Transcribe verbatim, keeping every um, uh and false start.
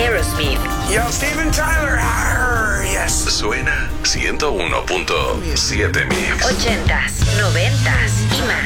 Aerosmith. Yo, Steven Tyler. Arr, yes. Suena ciento uno punto siete Mix. Ochentas, noventas y más.